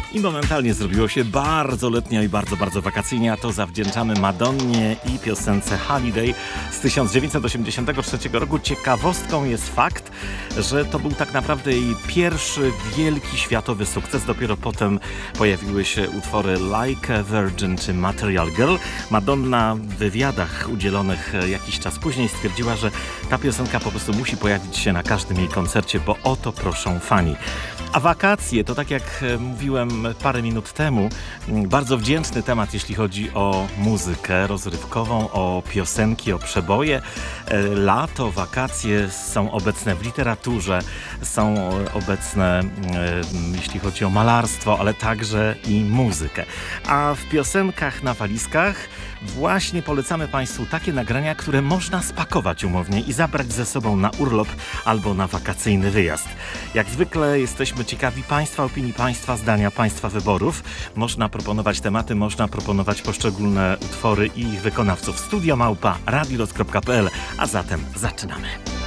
I momentalnie zrobiło się bardzo letnio i bardzo, bardzo wakacyjnie, a to zawdzięczamy Madonnie i piosence Holiday z 1983 roku. Ciekawostką jest fakt, że to był tak naprawdę jej pierwszy wielki światowy sukces. Dopiero potem pojawiły się utwory Like a Virgin czy Material Girl. Madonna w wywiadach udzielonych jakiś czas później stwierdziła, że ta piosenka po prostu musi pojawić się na każdym jej koncercie, bo o to proszą fani. A wakacje to, tak jak mówiłem parę minut temu, bardzo wdzięczny temat, jeśli chodzi o muzykę rozrywkową, o piosenki, o przeboje. Lato, wakacje są obecne w literaturze, są obecne jeśli chodzi o malarstwo, ale także i muzykę. A w piosenkach na walizkach właśnie polecamy Państwu takie nagrania, które można spakować umownie i zabrać ze sobą na urlop albo na wakacyjny wyjazd. Jak zwykle jesteśmy ciekawi Państwa opinii, Państwa zdania, Państwa wyborów. Można proponować tematy, można proponować poszczególne utwory i ich wykonawców. Studio@radiolot.pl, a zatem zaczynamy.